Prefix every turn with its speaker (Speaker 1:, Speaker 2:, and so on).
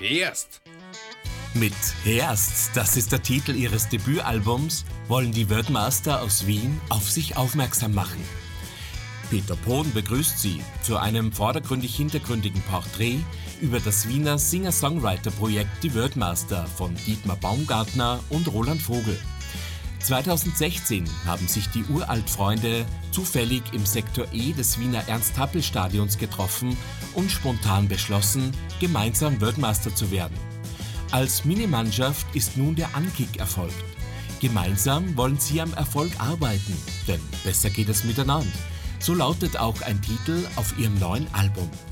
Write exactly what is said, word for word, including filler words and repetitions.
Speaker 1: Herst.
Speaker 2: Mit Herst, das ist der Titel ihres Debütalbums, wollen die Wordmaster aus Wien auf sich aufmerksam machen. Peter Pohn begrüßt sie zu einem vordergründig-hintergründigen Porträt über das Wiener Singer-Songwriter-Projekt Die Wordmaster von Dietmar Baumgartner und Roland Vogel. zweitausendsechzehn haben sich die Uraltfreunde zufällig im Sektor E des Wiener Ernst-Happel-Stadions getroffen und spontan beschlossen, gemeinsam Wordmaster zu werden. Als Minimannschaft ist nun der Ankick erfolgt. Gemeinsam wollen sie am Erfolg arbeiten, denn besser geht es miteinander. So lautet auch ein Titel auf ihrem neuen Album.